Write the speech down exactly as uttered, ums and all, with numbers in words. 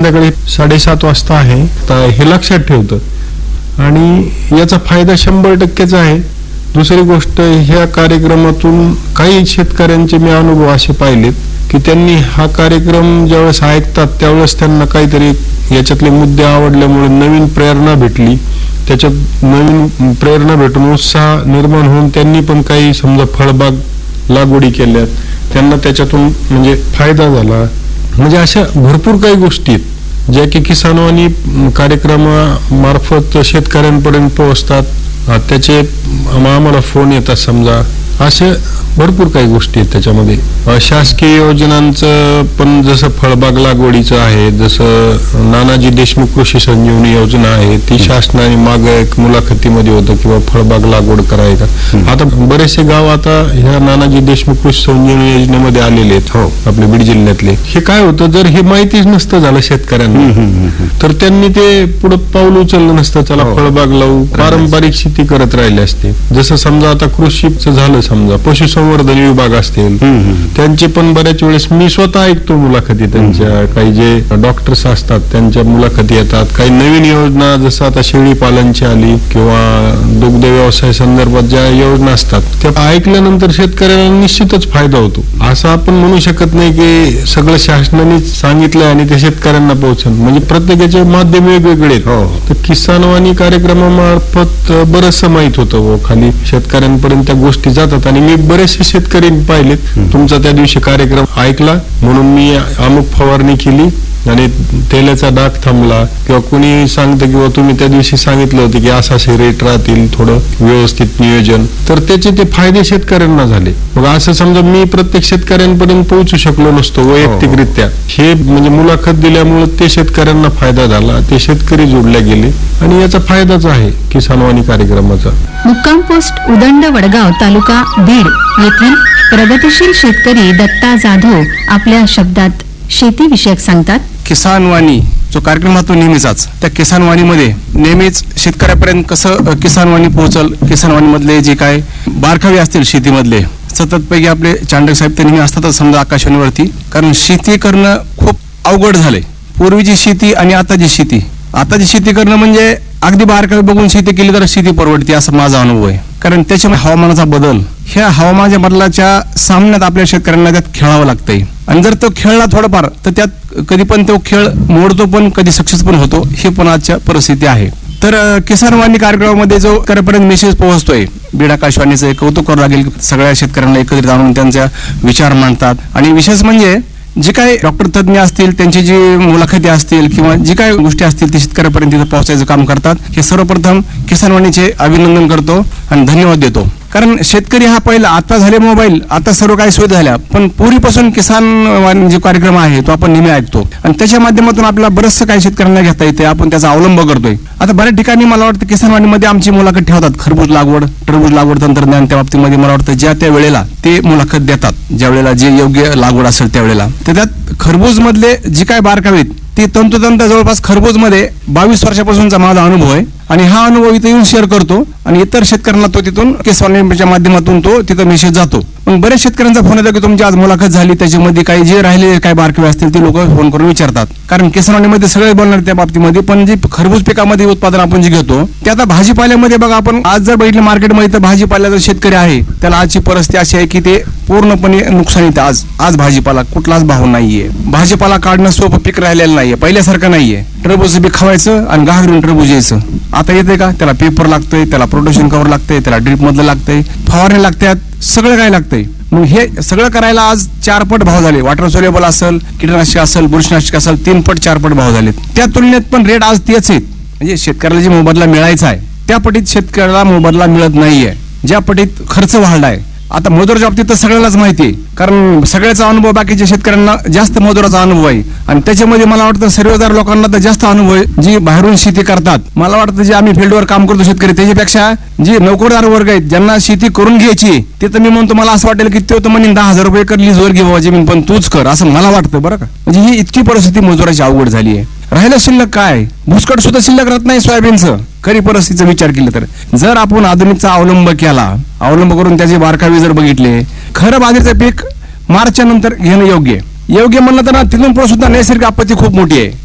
आपल्याकडे साडेसात वाजता आहे, तर हे लक्षात ठेवतं आणि याचा फायदा शंभर टक्केचा आहे. दुसरी गोष्ट, ह्या कार्यक्रमातून काही शेतकऱ्यांचे मी अनुभव असे पाहिलेत की त्यांनी हा कार्यक्रम ज्यावेळेस ऐकतात त्यावेळेस त्यांना काहीतरी याच्यातले मुद्दे आवडल्यामुळे नवीन प्रेरणा भेटली, त्याच्यात नवीन प्रेरणा भेटून उत्साह निर्माण होऊन त्यांनी पण काही समजा फळबाग लागवडी केल्यात, त्यांना त्याच्यातून म्हणजे फायदा झाला. म्हणजे अशा भरपूर काही गोष्टी आहेत ज्या की किसानवाणी कार्यक्रमामार्फत शेतकऱ्यांपर्यंत पोहोचतात. त्याचे आम्हाला फोन येतात समजा, असे भरपूर काही गोष्टी आहेत त्याच्यामध्ये. शासकीय योजनांचं पण जसं फळबाग लागवडीचं आहे, जसं नानाजी देशमुख कृषी संजीवनी योजना आहे, ती शासनाने माग एक मुलाखतीमध्ये होतं किंवा फळबाग लागवड करायचा. आता बरेचसे गाव आता ह्या नानाजी देशमुख कृषी संजीवनी योजनेमध्ये आलेले आहेत. हो, आपले बीड जिल्ह्यातले. हे काय होतं, जर हे माहितीच नसतं झालं शेतकऱ्यांना तर त्यांनी ते पुढे पाऊल उचललं नसतं, चला फळबाग लावू, पारंपरिक शेती करत राहिले असते. जसं समजा आता कृषीचं झालं, समजा पशुसंवर्धन विभाग असतील, त्यांचे पण बऱ्याच वेळेस मी स्वतः ऐकतो मुलाखती त्यांच्या. काही जे डॉक्टर्स असतात त्यांच्या मुलाखती येतात. काही नवीन योजना जसं आता शेळी पालनची आली किंवा दुग्ध व्यवसाय संदर्भात ज्या योजना असतात त्या ऐकल्यानंतर शेतकऱ्याला निश्चितच फायदा होतो. असं आपण म्हणू शकत नाही की सगळं शासनाने सांगितलं आणि ते शेतकऱ्यांना पोहोचल, म्हणजे प्रत्येकाचे माध्यम वेगवेगळे आहेत. तर किसानवाणी कार्यक्रमामार्फत बरंचसं माहित होतं, खाली शेतकऱ्यांपर्यंत त्या गोष्टी जातात. आणि मी बरेचसे शेतकरी पाहिलेत, तुमचा त्या दिवशी कार्यक्रम ऐकला म्हणून मी अमुक फवारणी केली आणि तेलाचा डाग थांबला, किंवा कोणी सांगतं किंवा तुम्ही त्या दिवशी सांगितलं होतं की असा असे रेट राहतील, थोडं व्यवस्थित नियोजन, तर त्याचे ते फायदे शेतकऱ्यांना झाले. मग असं समजा मी प्रत्येक शेतकऱ्यांपर्यंत पोहोचू शकलो नसतो वैयक्तिकरित्या, हे म्हणजे मुलाखत दिल्यामुळे ते शेतकऱ्यांना फायदा झाला, ते शेतकरी जोडले गेले आणि याचा फायदाच आहे किसानवाणी कार्यक्रमाचा. मुक्काम पोस्ट उदंड वडगाव तालुका बीड येथील प्रगतिशील शेतकरी दत्ता जाधव आपल्या शब्दात शेती विषयक सांगतात. किसानवाणी जो कार्यक्रम होतो नेहमीचाच, त्या किसानवाणीमध्ये नेहमीच शेतकऱ्यापर्यंत कसं किसानवाणी पोहोचल, किसानवाणी मधले जे काय बारकावे असतील शेतीमधले, सतत पैकी आपले चांडक साहेब ते नेहमी असतातच समजा आकाशवाणीवरती. कारण शेती करणं खूप अवघड झालंय. पूर्वीची शेती आणि आताची शेती, आताची शेती करणं म्हणजे अगदी बारकावे बघून शेती केली तर शेती परवडते, असा माझा अनुभव आहे. कारण त्याच्यामुळे हवामानाचा बदल, ह्या हवामानाच्या बदलाच्या सामन्यात आपल्या शेतकऱ्यांना त्यात खेळावं लागतंय. आणि जर तो खेळला थोडाफार तर त्यात कधी पण तो खेळ मोडतो पण कधी सक्सेस पण होतो, हे पण आजच्या परिस्थिती आहे. तर किसानवाणी कार्यक्रमामध्ये जो शेतकऱ्यापर्यंत मेसेज पोहोचतोय, बीड आकाशवाणीचं कौतुक करावं लागेल. सगळ्या शेतकऱ्यांना एकत्रित आणून त्यांचे विचार मांडतात. आणि विशेष म्हणजे जे काही डॉक्टर तज्ज्ञ असतील त्यांची जी मुलाखती असतील किंवा जी काही गोष्टी असतील ते शेतकऱ्यापर्यंत तिथं पोहोचायचं काम करतात. हे सर्वप्रथम किसानवाणीचे अभिनंदन करतो आणि धन्यवाद देतो. कारण शेतकरी हा पहिला, आता झाले मोबाईल, आता सर्व काही सुविधा झाल्या, पण पूर्वीपासून किसान जो कार्यक्रम आहे तो आपण नेहमी ऐकतो आणि त्याच्या माध्यमातून आपल्याला बरंचसं काही शेतकऱ्यांना घेता येते, आपण त्याचा अवलंब करतोय. आता बऱ्याच ठिकाणी मला वाटतं किसानवाणीमध्ये आमची मुलाखत ठेवतात, खरबूज लागवड, टरबूज लागवड तंत्रज्ञान त्या बाबतीमध्ये मला वाटतं ज्या त्या वेळेला ते मुलाखत देतात, ज्या वेळेला जे योग्य लागवड असेल त्यावेळेला. तर त्यात खरबूज मधले जे काय बारकावे ते तंतोतंत जवळपास खरबूज मध्ये बावीस वर्षापासूनचा माझा अनुभव आहे आणि हा अनुभव इथे येऊन शेअर करतो आणि इतर शेतकऱ्यांना तो तिथून किसानवाणीच्या माध्यमातून तो तिथं मेसेज जातो. पण बऱ्याच शेतकऱ्यांचा फोन येतो की तुमची आज मुलाखत झाली, त्याच्यामध्ये काही जे राहिले काय बारकावे असतील ते लोक फोन करून विचारतात. कारण किसानवाणीमध्ये सगळे बोलणार त्या बाबतीमध्ये, पण जे खरबूज पिकामध्ये उत्पादन आपण जे घेतो ते आता भाजीपाल्यामध्ये बघा, आपण आज जर बघितलं मार्केटमध्ये तर भाजीपाल्याचा शेतकरी आहे त्याला आजची परिस्थिती अशी आहे की ते पूर्णपणे नुकसानीत. आज आज भाजीपाला कुठलाच भाव नाहीये, भाजीपाला काढणं सोपं पीक राहिलेलं नाहीये, पहिल्यासारखं नाहीये. टरबूज बी खावायचं आणि घागरून टरबूज यायचं, आता येते का? त्याला पेपर लागतंय, त्याला प्रोटेक्शन कव्हर लागतंय, त्याला ड्रीप मधलं लागतंय, फवारणी लागतात, सगळं काय लागतंय. मग हे सगळं करायला आज चार पट भाव झाले. वॉटर सोल्युबल असेल, कीटकनाशक असेल, बुरशीनाशक असेल, तीन पट चार पट भाव झालेत. त्या तुलनेत पण रेट आज तेच आहेत. म्हणजे शेतकऱ्याला जे मोबदला मिळायचा आहे त्या पटीत शेतकऱ्याला मोबदला मिळत नाहीये, ज्या पटीत खर्च वाढलाय. आता मजुराच्या बाबतीत तर सगळ्यांनाच माहिती आहे, कारण सगळ्याचा अनुभव बाकीच्या शेतकऱ्यांना जास्त मजुराचा अनुभव आहे आणि त्याच्यामध्ये मला वाटतं सर्वदार लोकांना तर जास्त अनुभव आहे जी बाहेरून शेती करतात. मला वाटतं जे आम्ही फील्डवर काम करतो शेतकरी त्याच्यापेक्षा जे नोकरदार वर्ग आहेत ज्यांना शेती करून घ्यायची ते तर मी म्हणतो मला असं वाटेल की ते तर म्हणून दहा हजार रुपये कर लीजवर घे बाबा जमीन, पण तूच कर असं मला वाटतं बरं का. म्हणजे ही इतकी परिस्थिती मजुराची अवघड झाली आहे. राहिलं शिल्लक काय, भुसकट सुद्धा शिल्लक राहत नाही सोयाबीनचं खरी परिस्थितीचा विचार केला तर. जर आपण आधुनिकचा अवलंब केला, अवलंब करून त्याचे बारकावे जर बघितले, खरं बाजरीचं पीक मार्चच्या नंतर घेणं योग्य योग्य म्हणलं तर तिथून पुढे सुद्धा नैसर्गिक आपत्ती खूप मोठी आहे.